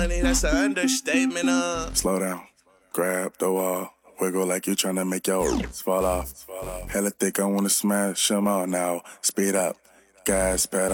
money, that's an understatement. Slow down, grab the wall, wiggle like you tryna make your fall off. Hella thick, I wanna smash 'em out now. Speed up, gas pedal.